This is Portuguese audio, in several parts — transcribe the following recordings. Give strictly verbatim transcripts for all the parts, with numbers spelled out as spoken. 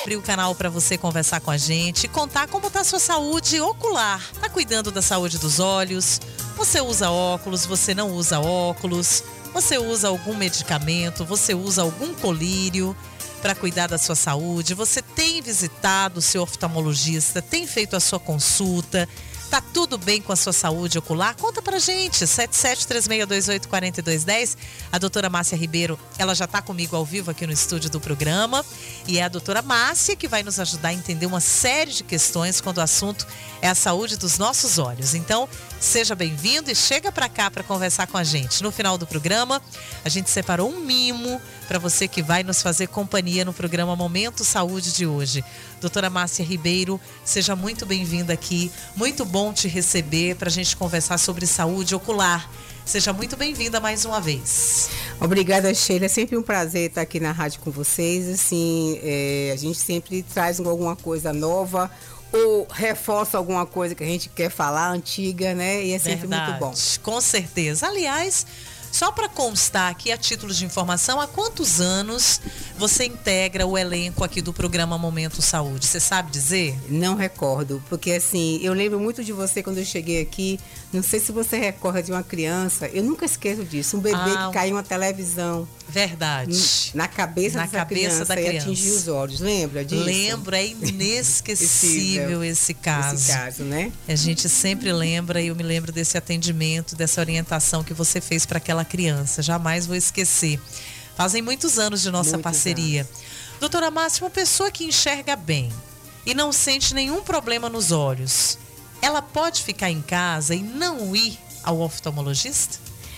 abrir o canal para você conversar com a gente e contar como está a sua saúde ocular. Tá cuidando da saúde dos olhos? Você usa óculos, você não usa óculos? Você usa algum medicamento? Você usa algum colírio para cuidar da sua saúde? Você tem visitado o seu oftalmologista? Tem feito a sua consulta? Tá tudo bem com a sua saúde ocular? Conta pra gente, sete sete três seis dois oito quatro dois um zero. A doutora Márcia Ribeiro, ela já tá comigo ao vivo aqui no estúdio do programa. E é a doutora Márcia que vai nos ajudar a entender uma série de questões quando o assunto é a saúde dos nossos olhos. Então, seja bem-vindo e chega pra cá para conversar com a gente. No final do programa, a gente separou um mimo para você que vai nos fazer companhia no programa Momento Saúde de hoje. Doutora Márcia Ribeiro, seja muito bem-vinda aqui. Muito bom te receber para a gente conversar sobre saúde ocular. Seja muito bem-vinda mais uma vez. Obrigada, Sheila. É sempre um prazer estar aqui na rádio com vocês. Assim, é, a gente sempre traz alguma coisa nova ou reforça alguma coisa que a gente quer falar, antiga, né? E é sempre Verdade, muito bom. Com certeza. Aliás, só para constar aqui a título de informação, há quantos anos você integra o elenco aqui do programa Momento Saúde? Você sabe dizer? Não recordo, porque assim, eu lembro muito de você quando eu cheguei aqui. Não sei se você recorda de uma criança, eu nunca esqueço disso, um bebê Ah, que caiu uma televisão. Verdade. Na cabeça, Na dessa cabeça criança, da criança. E atingiu os olhos, lembra disso? Lembro, é inesquecível esse caso. Esse caso, né? A gente sempre lembra, e eu me lembro desse atendimento, dessa orientação que você fez para aquela criança. Jamais vou esquecer. Fazem muitos anos de nossa Muitos parceria. anos. Doutora Márcia, uma pessoa que enxerga bem e não sente nenhum problema nos olhos, ela pode ficar em casa e não ir ao oftalmologista?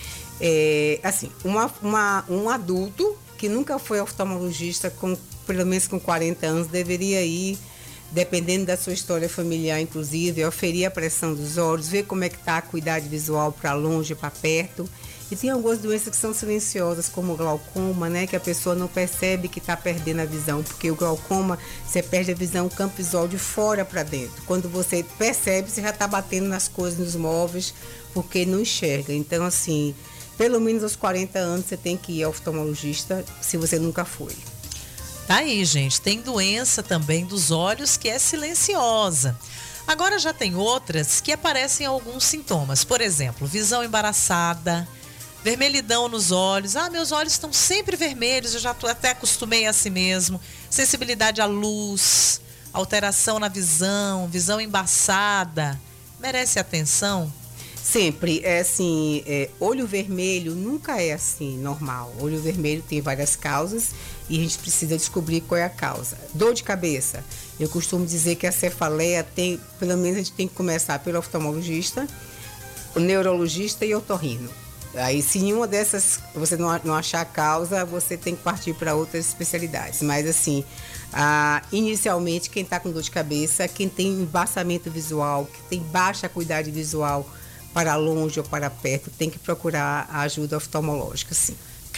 É, assim, uma, uma, um adulto que nunca foi oftalmologista, com, pelo menos com quarenta anos, deveria ir, dependendo da sua história familiar, inclusive, aferir a pressão dos olhos, ver como é que está a acuidade visual para longe, para perto. E tem algumas doenças que são silenciosas, como o glaucoma, né? Que a pessoa não percebe que está perdendo a visão, porque o glaucoma, você perde a visão, o campo visual de fora para dentro. Quando você percebe, você já está batendo nas coisas, nos móveis, porque não enxerga. Então, assim, pelo menos aos quarenta anos você tem que ir ao oftalmologista, se você nunca foi. Tá aí, gente. Tem doença também dos olhos que é silenciosa. Agora já tem outras que aparecem alguns sintomas. Por exemplo, visão embaraçada, vermelhidão nos olhos. Ah, meus olhos estão sempre vermelhos, eu já tô, até acostumei a si mesmo. Sensibilidade à luz, alteração na visão, visão embaçada. Merece atenção? Sempre, é assim, é, olho vermelho nunca é assim, normal. Olho vermelho tem várias causas e a gente precisa descobrir qual é a causa. Dor de cabeça, eu costumo dizer que a cefaleia tem, pelo menos a gente tem que começar pelo oftalmologista, o neurologista e o otorrino. Aí, se nenhuma dessas você não, não achar a causa, você tem que partir para outras especialidades. Mas, assim, ah, inicialmente, quem está com dor de cabeça, quem tem embaçamento visual, que tem baixa acuidade visual para longe ou para perto, tem que procurar a ajuda oftalmológica, sim.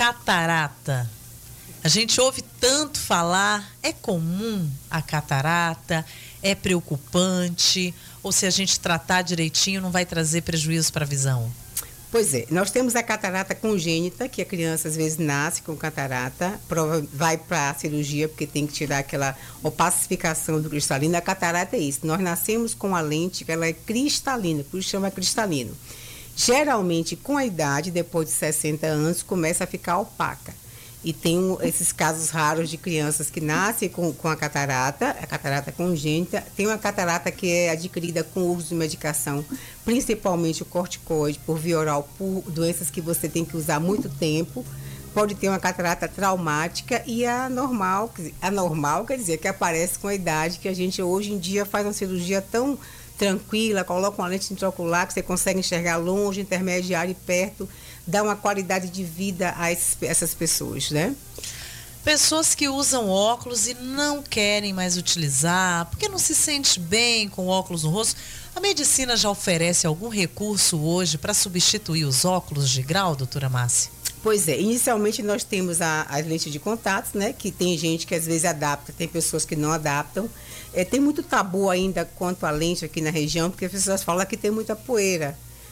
Catarata. A gente ouve tanto falar, é comum a catarata, é preocupante, ou se a gente tratar direitinho não vai trazer prejuízo para a visão? Pois é, nós temos a catarata congênita, que a criança às vezes nasce com catarata, prova, vai para a cirurgia porque tem que tirar aquela opacificação do cristalino. A catarata é isso, nós nascemos com a lente que ela é cristalina, por isso chama cristalino. Geralmente, com a idade, depois de sessenta anos, começa a ficar opaca. E tem um, esses casos raros de crianças que nascem com, com a catarata, a catarata congênita. Tem uma catarata que é adquirida com o uso de medicação, principalmente o corticoide, por via oral, por doenças que você tem que usar muito tempo. Pode ter uma catarata traumática e a normal, a normal quer dizer que aparece com a idade, que a gente hoje em dia faz uma cirurgia tão tranquila, coloca uma lente intraocular que você consegue enxergar longe, intermediário e perto, dá uma qualidade de vida a esses, essas pessoas, né? Pessoas que usam óculos e não querem mais utilizar, porque não se sente bem com óculos no rosto. A medicina já oferece algum recurso hoje para substituir os óculos de grau, doutora Márcia? Pois é, inicialmente nós temos a, as lentes de contato, né? Que tem gente que às vezes adapta, tem pessoas que não adaptam. É, tem muito tabu ainda quanto à lente aqui na região, porque as pessoas falam que tem muita poeira.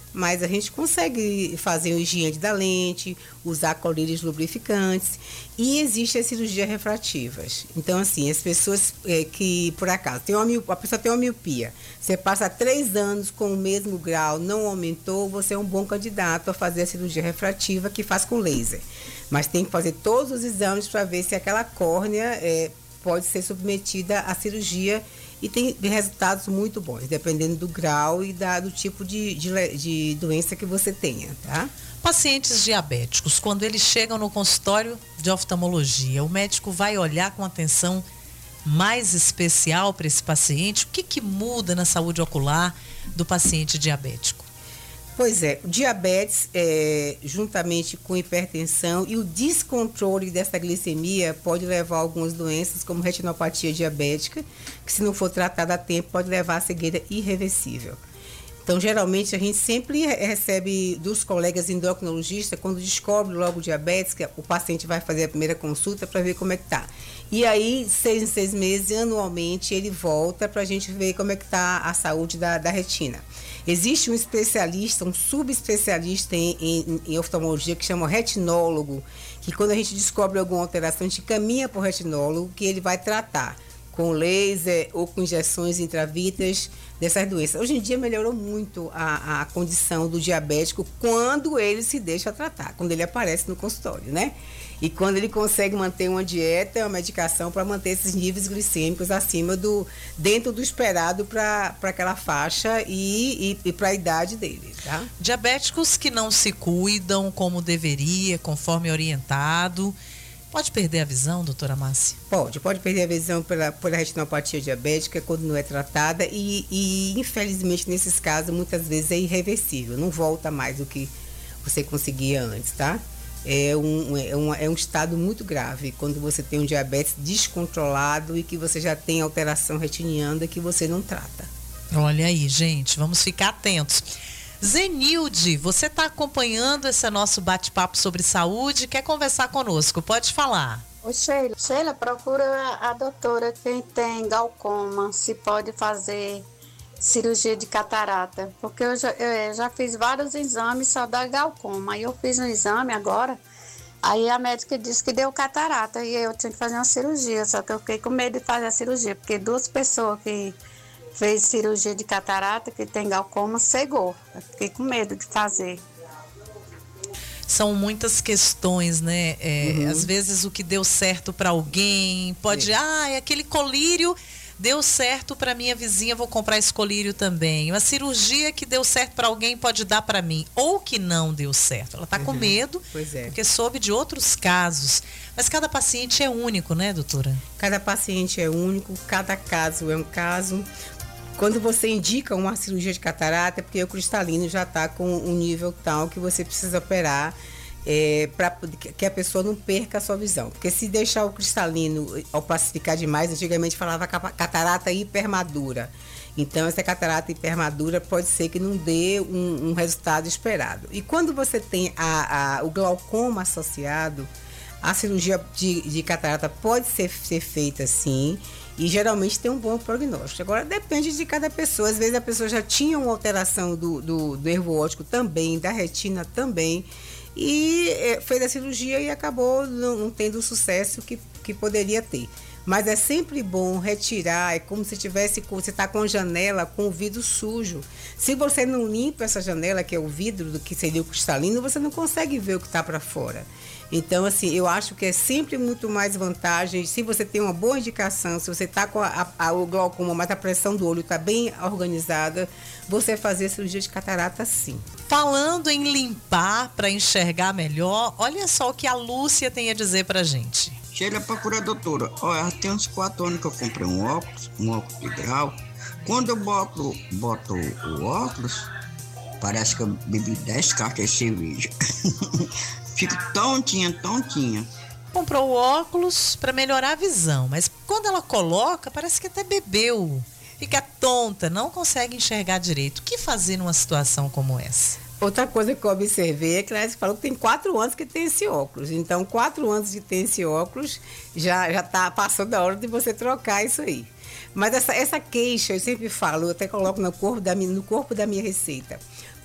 mas a gente consegue fazer o higiene da lente, usar colírios lubrificantes e existem as cirurgias refrativas. Então, assim, as pessoas é, que, por acaso, tem uma, a pessoa tem uma miopia, você passa três anos com o mesmo grau, não aumentou, você é um bom candidato a fazer a cirurgia refrativa que faz com laser. Mas tem que fazer todos os exames para ver se aquela córnea é, pode ser submetida à cirurgia e tem resultados muito bons, dependendo do grau e da, do tipo de, de, de doença que você tenha, tá? Pacientes diabéticos, quando eles chegam no consultório de oftalmologia, o médico vai olhar com atenção mais especial para esse paciente? O que, que muda na saúde ocular do paciente diabético? Pois é, o diabetes, é, juntamente com hipertensão e o descontrole dessa glicemia pode levar a algumas doenças, como retinopatia diabética, que se não for tratada a tempo pode levar a cegueira irreversível. Então, geralmente, a gente sempre recebe dos colegas endocrinologistas, quando descobre logo o diabetes, que o paciente vai fazer a primeira consulta para ver como é que está. E aí, seis em seis meses, anualmente, ele volta para a gente ver como é que está a saúde da, da retina. Existe um especialista, um subespecialista em, em, em oftalmologia que chama retinólogo, que quando a gente descobre alguma alteração, a gente caminha para o retinólogo, que ele vai tratar com laser ou com injeções intravítreas dessas doenças. Hoje em dia melhorou muito a, a condição do diabético quando ele se deixa tratar, quando ele aparece no consultório, né? E quando ele consegue manter uma dieta, uma medicação para manter esses níveis glicêmicos acima do, dentro do esperado para aquela faixa e, e, e para a idade dele, tá? Diabéticos que não se cuidam como deveria, conforme orientado, pode perder a visão, doutora Márcia? Pode, pode perder a visão pela, pela retinopatia diabética quando não é tratada e, e, infelizmente, nesses casos, muitas vezes é irreversível, não volta mais do que você conseguia antes, tá? É um, é, um, é um estado muito grave quando você tem um diabetes descontrolado e que você já tem alteração retiniana que você não trata. Olha aí, gente, vamos ficar atentos. Zenilde, você está acompanhando esse nosso bate-papo sobre saúde, quer conversar conosco, pode falar. Oi, Sheila. Sheila, procura a doutora quem tem glaucoma, se pode fazer cirurgia de catarata, porque eu já, eu já fiz vários exames só da glaucoma, aí eu fiz um exame agora, aí a médica disse que deu catarata e eu tinha que fazer uma cirurgia, só que eu fiquei com medo de fazer a cirurgia, porque duas pessoas que fez cirurgia de catarata, que tem glaucoma, cegou, eu fiquei com medo de fazer. São muitas questões, né? É, uhum. Às vezes o que deu certo para alguém pode, é. ah, é aquele colírio deu certo para minha vizinha, vou comprar esse colírio também. Uma cirurgia que deu certo para alguém pode dar para mim, ou que não deu certo. Ela está uhum. com medo, pois é. porque soube de outros casos. Mas cada paciente é único, né, doutora? Cada paciente é único, cada caso é um caso. Quando você indica uma cirurgia de catarata, é porque o cristalino já está com um nível tal que você precisa operar é, para que a pessoa não perca a sua visão. Porque se deixar o cristalino opacificar demais, antigamente falava catarata hipermadura. Então, essa catarata hipermadura pode ser que não dê um, um resultado esperado. E quando você tem a, a, o glaucoma associado, a cirurgia de, de catarata pode ser, ser feita sim, e geralmente tem um bom prognóstico. Agora, depende de cada pessoa. Às vezes a pessoa já tinha uma alteração do, do, do nervo óptico também, da retina também, e é, fez a cirurgia e acabou não, não tendo o sucesso que, que poderia ter. Mas é sempre bom retirar, é como se tivesse, você está com a janela com o vidro sujo. Se você não limpa essa janela, que é o vidro, do que seria o cristalino, você não consegue ver o que está para fora. Então, assim, eu acho que é sempre muito mais vantagem, se você tem uma boa indicação, se você está com a, a, o glaucoma, mas a pressão do olho está bem organizada, você fazer cirurgia de catarata sim. Falando em limpar para enxergar melhor, olha só o que a Lúcia tem a dizer pra gente. Chega pra curar, doutora. Olha, tem uns quatro anos que eu comprei um óculos, um óculos de grau. Quando eu boto, boto o óculos, parece que eu bebi dez cartas de cerveja. Fico tontinha, tontinha. Comprou o óculos para melhorar a visão, mas quando ela coloca, parece que até bebeu. Fica tonta, não consegue enxergar direito. O que fazer numa situação como essa? Outra coisa que eu observei é que você falou que tem quatro anos que tem esse óculos. Então, quatro anos de ter esse óculos, já já está passando a hora de você trocar isso aí. Mas essa, essa queixa, eu sempre falo, eu até coloco no corpo da minha, no corpo da minha receita.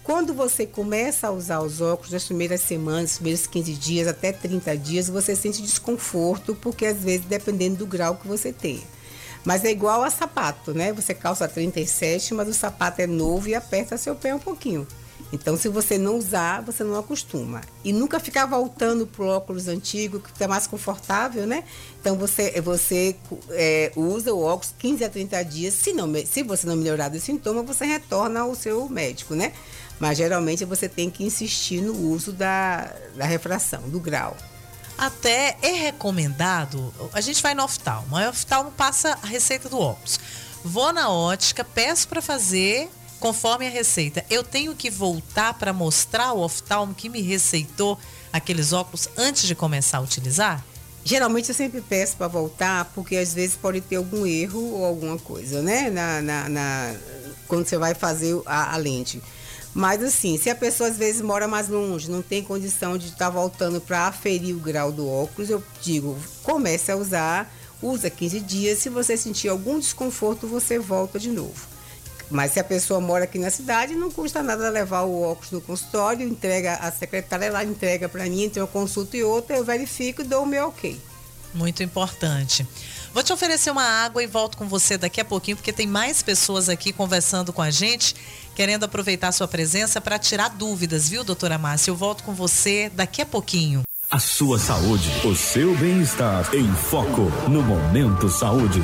Quando você começa a usar os óculos, nas primeiras semanas, nos primeiros quinze dias, até trinta dias, você sente desconforto, porque às vezes, dependendo do grau que você tenha. Mas é igual a sapato, né? Você calça trinta e sete, mas o sapato é novo e aperta seu pé um pouquinho. Então, se você não usar, você não acostuma. E nunca ficar voltando pro óculos antigo, que é mais confortável, né? Então, você, você é, usa o óculos quinze a trinta dias. Se, não, se você não melhorar do sintoma, você retorna ao seu médico, né? Mas, geralmente, você tem que insistir no uso da, da refração, do grau. Até é recomendado, a gente vai no oftalmo, aí o oftalmo passa a receita do óculos. Vou na ótica, peço para fazer conforme a receita. Eu tenho que voltar para mostrar ao oftalmo que me receitou aqueles óculos antes de começar a utilizar? Geralmente eu sempre peço para voltar, porque às vezes pode ter algum erro ou alguma coisa, né? Na, na, na, quando você vai fazer a, a lente. Mas assim, se a pessoa às vezes mora mais longe, não tem condição de estar voltando para aferir o grau do óculos, eu digo, comece a usar, usa quinze dias, se você sentir algum desconforto, você volta de novo. Mas se a pessoa mora aqui na cidade, não custa nada levar o óculos no consultório, entrega a secretária, ela entrega para mim, entre uma consulta e outra, eu verifico e dou o meu ok. Muito importante. Vou te oferecer uma água e volto com você daqui a pouquinho, porque tem mais pessoas aqui conversando com a gente, querendo aproveitar a sua presença para tirar dúvidas, viu, doutora Márcia? Eu volto com você daqui a pouquinho. A sua saúde, o seu bem-estar em foco no Momento Saúde.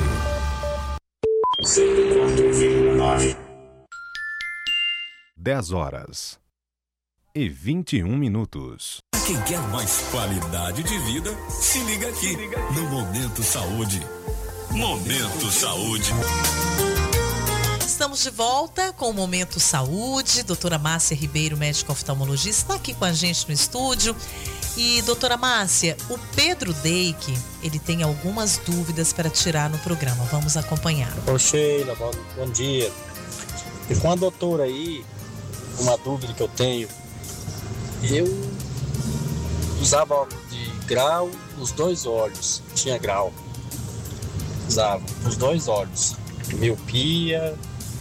dez horas e vinte e um minutos. Quem quer mais qualidade de vida, se liga aqui no Momento Saúde. Momento Saúde. Estamos de volta com o Momento Saúde. Doutora Márcia Ribeiro, médica oftalmologista, está aqui com a gente no estúdio. E, doutora Márcia, o Pedro Deik, ele tem algumas dúvidas para tirar no programa. Vamos acompanhar. Ô Sheila, bom, bom dia. E com a doutora aí, uma dúvida que eu tenho, eu usava óculos de grau nos dois olhos, tinha grau, usava os dois olhos, miopia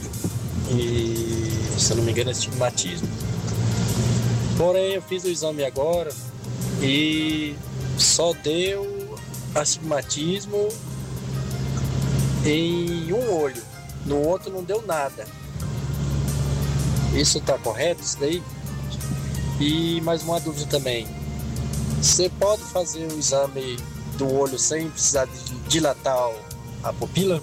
e, se eu não me engano, astigmatismo. Porém, eu fiz o exame agora e só deu astigmatismo em um olho, no outro não deu nada. Isso tá correto, isso daí? E mais uma dúvida também. Você pode fazer o exame do olho sem precisar de dilatar a pupila?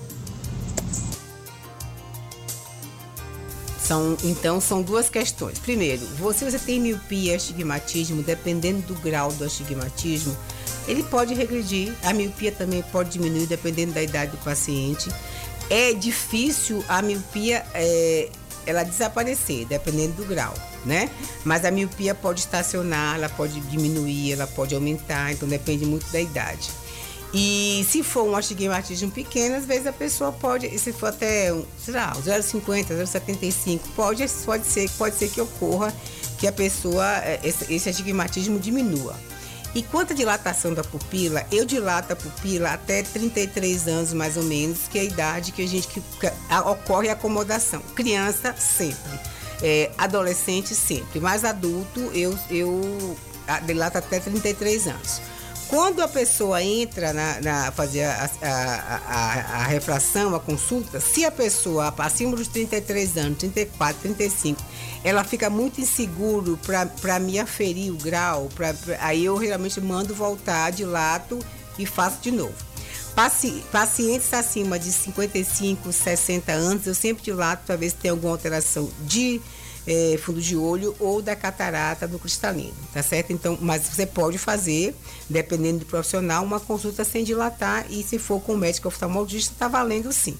São, então, são duas questões. Primeiro, se você tem miopia e astigmatismo, dependendo do grau do astigmatismo, ele pode regredir. A miopia também pode diminuir, dependendo da idade do paciente. É difícil a miopia é, ela desaparecer, dependendo do grau, né? Mas a miopia pode estacionar, ela pode diminuir, ela pode aumentar, então depende muito da idade. E se for um astigmatismo pequeno, às vezes a pessoa pode, se for até, sei lá, zero vírgula cinquenta, zero vírgula setenta e cinco, pode, pode, ser, pode ser que ocorra que a pessoa, esse, esse astigmatismo diminua. E quanto à dilatação da pupila, eu dilato a pupila até trinta e três anos, mais ou menos, que é a idade que a gente que, que ocorre a acomodação. Criança, sempre. É, adolescente, sempre. Mas adulto, eu, eu dilato até trinta e três anos. Quando a pessoa entra na, na fazer a, a, a, a refração, a consulta, se a pessoa acima dos trinta e três anos, trinta e quatro, trinta e cinco, ela fica muito inseguro para me aferir o grau, pra, pra, aí eu realmente mando voltar, dilato e faço de novo. Paci, pacientes acima de cinquenta e cinco, sessenta anos, eu sempre dilato para ver se tem alguma alteração de É, fundo de olho ou da catarata do cristalino, tá certo? Então, mas você pode fazer, dependendo do profissional, uma consulta sem dilatar e se for com o médico oftalmologista, tá valendo sim.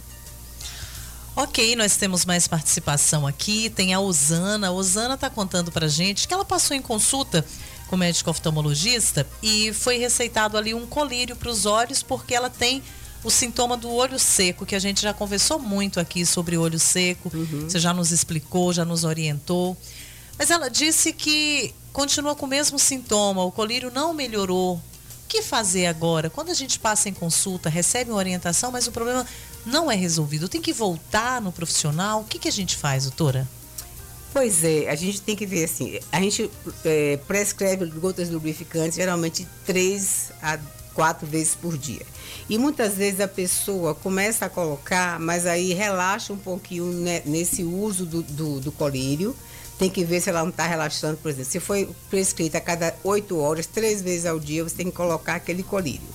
Ok, nós temos mais participação aqui, tem a Osana. A Osana tá contando pra gente que ela passou em consulta com o médico oftalmologista e foi receitado ali um colírio para os olhos porque ela tem o sintoma do olho seco, que a gente já conversou muito aqui sobre olho seco. Uhum. Você já nos explicou, já nos orientou. Mas ela disse que continua com o mesmo sintoma, o colírio não melhorou. O que fazer agora? Quando a gente passa em consulta, recebe uma orientação, mas o problema não é resolvido. Tem que voltar no profissional? O que, que a gente faz, doutora? Pois é, a gente tem que ver assim, a gente é, prescreve gotas lubrificantes geralmente três a quatro vezes por dia. E muitas vezes a pessoa começa a colocar, mas aí relaxa um pouquinho né, nesse uso do, do, do colírio. Tem que ver se ela não está relaxando, por exemplo. Se foi prescrito a cada oito horas, três vezes ao dia, você tem que colocar aquele colírio.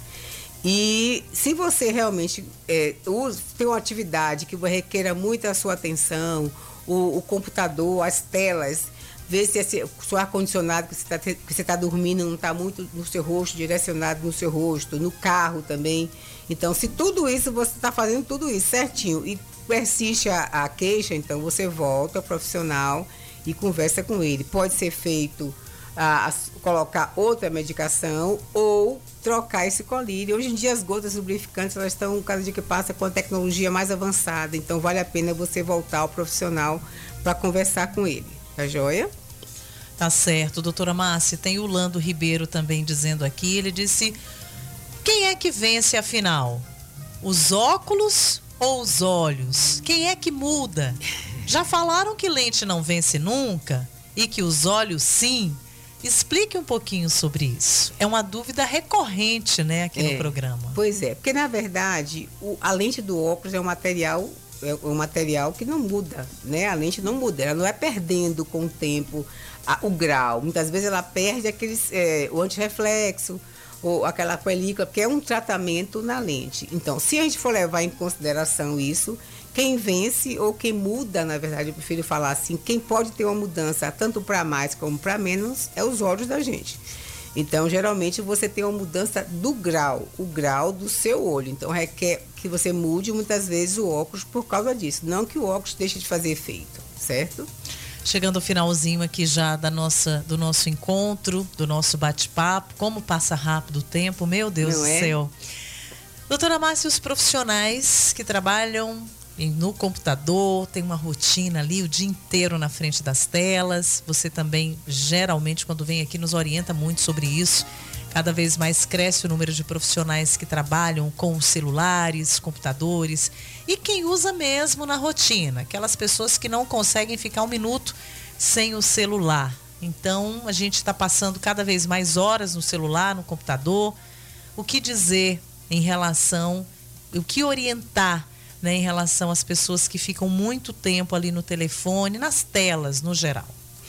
E se você realmente é, usa, tem uma atividade que requer muito a sua atenção, o, o computador, as telas, ver se esse, o seu ar-condicionado que você está tá dormindo não está muito no seu rosto, direcionado no seu rosto, no carro também. Então, se tudo isso, você está fazendo tudo isso certinho e persiste a, a queixa, então você volta ao profissional e conversa com ele. Pode ser feito a, a colocar outra medicação ou trocar esse colírio. Hoje em dia as gotas lubrificantes elas estão, cada dia que passa, com a tecnologia mais avançada, então vale a pena você voltar ao profissional para conversar com ele. Tá joia? Tá certo, doutora Márcia. Tem o Lando Ribeiro também dizendo aqui, ele disse, quem é que vence afinal? Os óculos ou os olhos? Quem é que muda? Já falaram que lente não vence nunca e que os olhos sim? Explique um pouquinho sobre isso. É uma dúvida recorrente, né, aqui é, no programa. Pois é, porque na verdade o, a lente do óculos é um material, é um material que não muda, né? A lente não muda, ela não é perdendo com o tempo a, o grau. Muitas vezes ela perde aqueles, é, o antirreflexo ou aquela película, porque é um tratamento na lente. Então, se a gente for levar em consideração isso, quem vence ou quem muda, na verdade, eu prefiro falar assim, quem pode ter uma mudança tanto para mais como para menos é os olhos da gente. Então, geralmente, você tem uma mudança do grau, o grau do seu olho. Então, requer que você mude muitas vezes o óculos por causa disso. Não que o óculos deixe de fazer efeito, certo? Chegando ao finalzinho aqui já da nossa, do nosso encontro, do nosso bate-papo. Como passa rápido o tempo, meu Deus Não do é? céu. Doutora Márcia, os profissionais que trabalham no computador, tem uma rotina ali o dia inteiro na frente das telas. Você também, geralmente, quando vem aqui, nos orienta muito sobre isso. Cada vez mais cresce o número de profissionais que trabalham com os celulares, computadores e quem usa mesmo na rotina, aquelas pessoas que não conseguem ficar um minuto sem o celular. Então, a gente está passando cada vez mais horas no celular, no computador. O que dizer em relação, o que orientar, né, em relação às pessoas que ficam muito tempo ali no telefone, nas telas, no geral?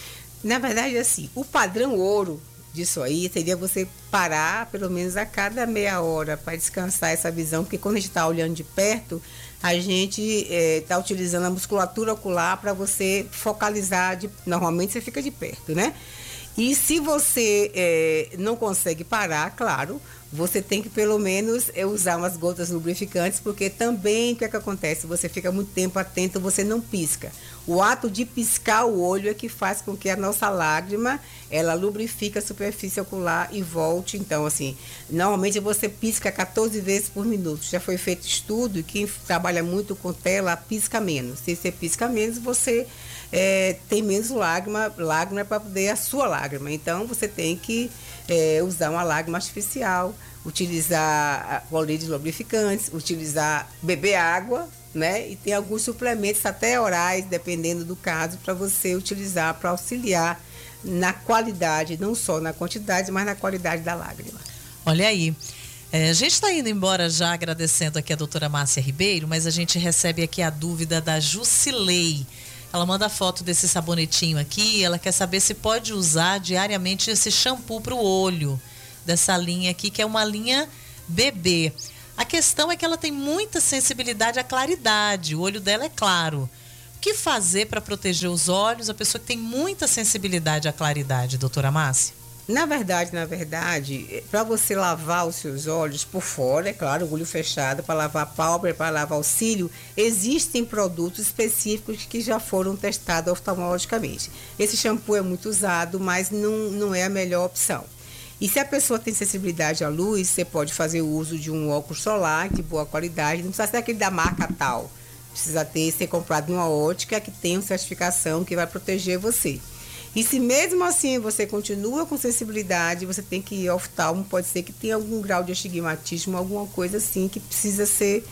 Na verdade, assim, o padrão ouro disso aí seria você parar pelo menos a cada meia hora para descansar essa visão, porque quando a gente está olhando de perto, a gente está é, utilizando a musculatura ocular para você focalizar, de, normalmente você fica de perto, né? E se você é, não consegue parar, claro, você tem que pelo menos é, usar umas gotas lubrificantes, porque também o que é que acontece? Você fica muito tempo atento, você não pisca. O ato de piscar o olho é que faz com que a nossa lágrima, ela lubrifica a superfície ocular e volte. Então, assim, normalmente você pisca quatorze vezes por minuto. Já foi feito estudo e quem trabalha muito com tela pisca menos. Se você pisca menos, você é, tem menos lágrima, lágrima para poder a sua lágrima. Então, você tem que é, usar uma lágrima artificial, utilizar colírios lubrificantes, utilizar, beber água, né? E tem alguns suplementos até orais, dependendo do caso, para você utilizar para auxiliar na qualidade, não só na quantidade, mas na qualidade da lágrima. Olha aí, é, a gente está indo embora já agradecendo aqui a doutora Márcia Ribeiro, mas a gente recebe aqui a dúvida da Jusilei. Ela manda a foto desse sabonetinho aqui, ela quer saber se pode usar diariamente esse shampoo para o olho, dessa linha aqui, que é uma linha bebê. A questão é que ela tem muita sensibilidade à claridade, o olho dela é claro. O que fazer para proteger os olhos, a pessoa que tem muita sensibilidade à claridade, doutora Márcia? Na verdade, na verdade, para você lavar os seus olhos por fora, é claro, o olho fechado, para lavar a pálpebra, para lavar o cílio, existem produtos específicos que já foram testados oftalmologicamente. Esse shampoo é muito usado, mas não, não é a melhor opção. E se a pessoa tem sensibilidade à luz, você pode fazer o uso de um óculos solar de boa qualidade, não precisa ser aquele da marca tal. Precisa ter, ser comprado numa ótica que tem uma certificação que vai proteger você. E se mesmo assim você continua com sensibilidade, você tem que ir ao oftalmo, pode ser que tenha algum grau de astigmatismo, alguma coisa assim que precisa ser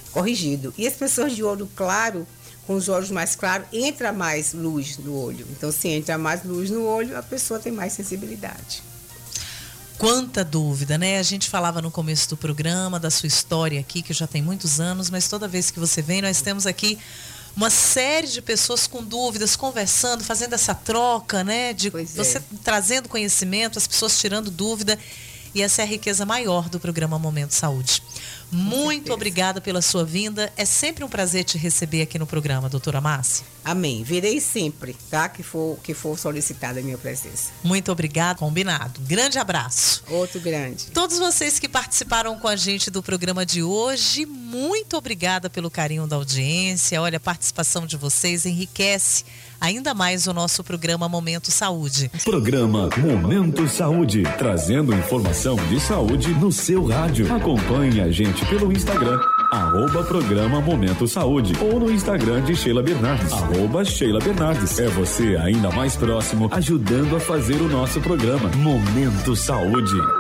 corrigido. E as pessoas de olho claro, com os olhos mais claros, entra mais luz no olho. Então, se entra mais luz no olho, a pessoa tem mais sensibilidade. Quanta dúvida, né? A gente falava no começo do programa da sua história aqui, que já tem muitos anos, mas toda vez que você vem, nós temos aqui uma série de pessoas com dúvidas, conversando, fazendo essa troca, né? De Pois você é. trazendo conhecimento, as pessoas tirando dúvida. E essa é a riqueza maior do programa Momento Saúde. Muito certeza. obrigada pela sua vinda. É sempre um prazer te receber aqui no programa, doutora Márcia. Amém. Virei sempre, tá? Que for, que for solicitada a minha presença. Muito obrigada, combinado. Grande abraço. Outro grande. Todos vocês que participaram com a gente do programa de hoje, muito obrigada pelo carinho da audiência. Olha, a participação de vocês enriquece ainda mais o nosso programa Momento Saúde. Programa Momento Saúde, trazendo informação de saúde no seu rádio. Acompanhe a gente pelo Instagram, arroba programa Momento Saúde, ou no Instagram de Sheila Bernardes, arroba Sheila Bernardes. É você ainda mais próximo, ajudando a fazer o nosso programa Momento Saúde.